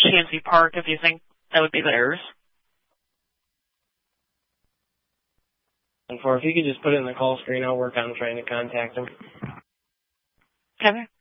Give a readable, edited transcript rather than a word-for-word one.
Chansey Park if you think that would be theirs. And if you could just put it in the call screen, I'll work on trying to contact them. Okay.